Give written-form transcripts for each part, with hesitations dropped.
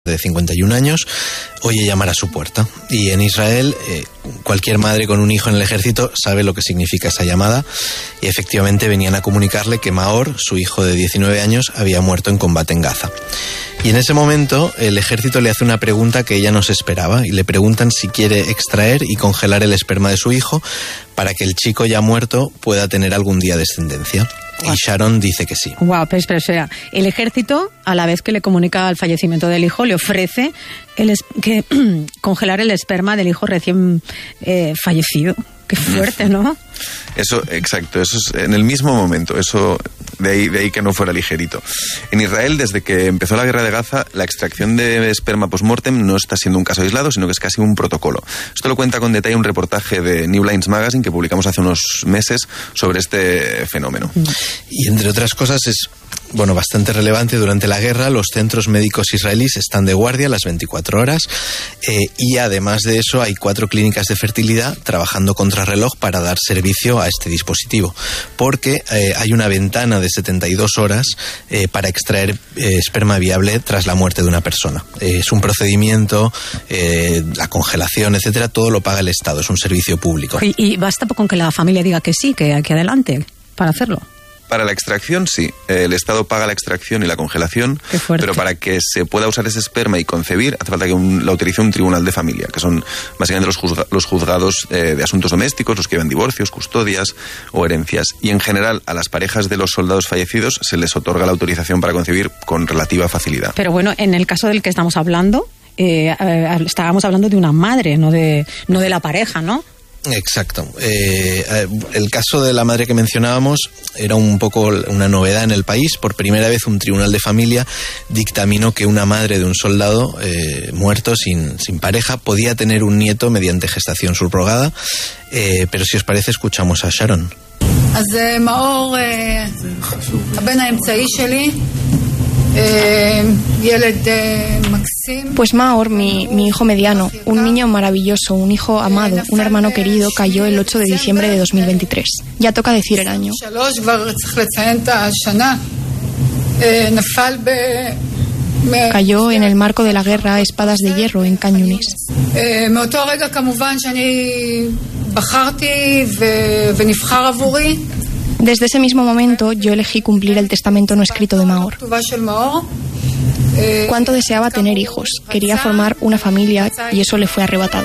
de 51 años, oye llamar a su puerta. Y en Israel, cualquier madre con un hijo en el ejército sabe lo que significa esa llamada. Y efectivamente venían a comunicarle que Maor, su hijo de 19 años, había muerto en combate en Gaza. Y en ese momento el ejército le hace una pregunta que ella no se esperaba. Y le preguntan si quiere extraer y congelar el esperma de su hijo para que el chico ya muerto pueda tener algún día descendencia. Y Sharon dice que sí. Wow, pero espera. El ejército, a la vez que le comunica el fallecimiento del hijo, le ofrece congelar el esperma del hijo recién fallecido. Qué fuerte, ¿no? Eso, exacto, eso es en el mismo momento, eso de ahí que no fuera ligerito. En Israel, desde que empezó la guerra de Gaza, la extracción de esperma post-mortem no está siendo un caso aislado, sino que es casi un protocolo. Esto lo cuenta con detalle un reportaje de New Lines Magazine que publicamos hace unos meses sobre este fenómeno. Y entre otras cosas es bastante relevante. Durante la guerra los centros médicos israelíes están de guardia las 24 horas y además de eso hay 4 clínicas de fertilidad trabajando contrarreloj para dar servicio a este dispositivo, porque hay una ventana de 72 horas para extraer esperma viable tras la muerte de una persona. Es un procedimiento, la congelación, etcétera, todo lo paga el Estado, es un servicio público. Y basta con que la familia diga que sí, que adelante para hacerlo. Para la extracción, sí. El Estado paga la extracción y la congelación, pero para que se pueda usar ese esperma y concebir, hace falta que la autorice un tribunal de familia, que son básicamente los juzgados de asuntos domésticos, los que llevan divorcios, custodias o herencias. Y en general, a las parejas de los soldados fallecidos se les otorga la autorización para concebir con relativa facilidad. Pero bueno, en el caso del que estamos hablando, estábamos hablando de una madre, no de la pareja, ¿no? Exacto. El caso de la madre que mencionábamos era un poco una novedad en el país. Por primera vez un tribunal de familia dictaminó que una madre de un soldado muerto sin pareja podía tener un nieto mediante gestación subrogada. Pero si os parece, escuchamos a Sharon. Pues Maor, mi hijo mediano, un niño maravilloso, un hijo amado, un hermano querido, cayó el 8 de diciembre de 2023. Ya toca decir el año. Cayó en el marco de la guerra a espadas de hierro en Khan Yunis. Desde ese mismo momento yo elegí cumplir el testamento no escrito de Maor. Cuánto deseaba tener hijos, quería formar una familia y eso le fue arrebatado.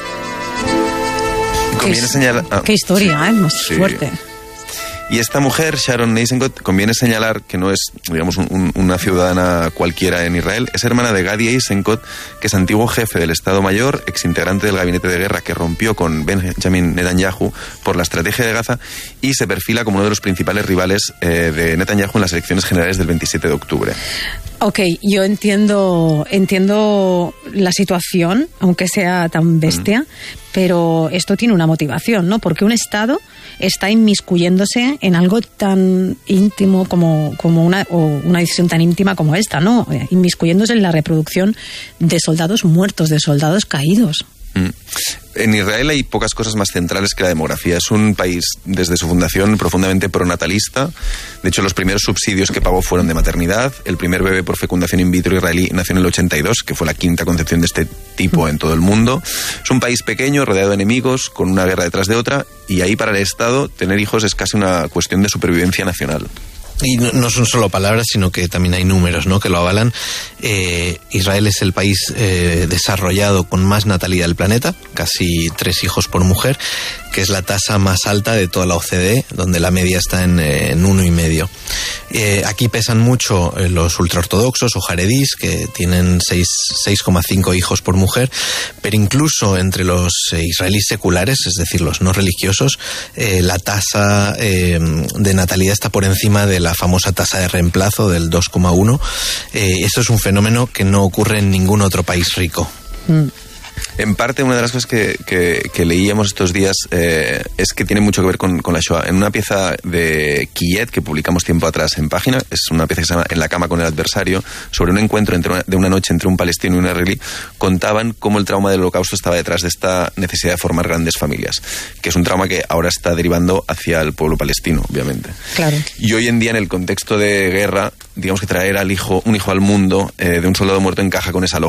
Qué historia, más fuerte. Y esta mujer, Sharon Eisenkot, conviene señalar que no es, digamos, una ciudadana cualquiera en Israel. Es hermana de Gadi Eisenkot, que es antiguo jefe del Estado Mayor, exintegrante del gabinete de guerra que rompió con Benjamin Netanyahu por la estrategia de Gaza y se perfila como uno de los principales rivales de Netanyahu en las elecciones generales del 27 de octubre. Ok, yo entiendo la situación, aunque sea tan bestia, pero esto tiene una motivación, ¿no? Porque un Estado está inmiscuyéndose en algo tan íntimo como una decisión tan íntima como esta, ¿no? Inmiscuyéndose en la reproducción de soldados muertos, de soldados caídos. En Israel hay pocas cosas más centrales que la demografía. Es un país, desde su fundación, profundamente pronatalista. De hecho, los primeros subsidios que pagó fueron de maternidad. El primer bebé por fecundación in vitro israelí nació en el 82, que fue la quinta concepción de este tipo en todo el mundo. Es un país pequeño, rodeado de enemigos, con una guerra detrás de otra, y ahí para el Estado tener hijos es casi una cuestión de supervivencia nacional. Y no son solo palabras, sino que también hay números, ¿no?, que lo avalan. Israel es el país desarrollado con más natalidad del planeta, casi 3 hijos por mujer, que es la tasa más alta de toda la OCDE, donde la media está en 1,5. Aquí pesan mucho los ultraortodoxos o jaredís, que tienen 6,5 hijos por mujer, pero incluso entre los israelíes seculares, es decir, los no religiosos, la tasa de natalidad está por encima de la famosa tasa de reemplazo del 2,1. Esto es un fenómeno que no ocurre en ningún otro país rico. En parte, una de las cosas que leíamos estos días es que tiene mucho que ver con la Shoah. En una pieza de Quillet, que publicamos tiempo atrás en Página, es una pieza que se llama En la cama con el adversario, sobre un encuentro de una noche entre un palestino y un israelí, contaban cómo el trauma del Holocausto estaba detrás de esta necesidad de formar grandes familias, que es un trauma que ahora está derivando hacia el pueblo palestino, obviamente. Claro. Y hoy en día, en el contexto de guerra, digamos que traer un hijo al mundo de un soldado muerto encaja con esa lógica.